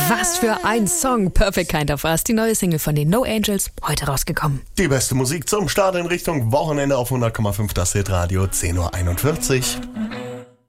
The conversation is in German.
Was für ein Song. Perfect Kind of Us, die neue Single von den No Angels, heute rausgekommen. Die beste Musik zum Start in Richtung Wochenende auf 100,5 das Hitradio, 10:41 Uhr.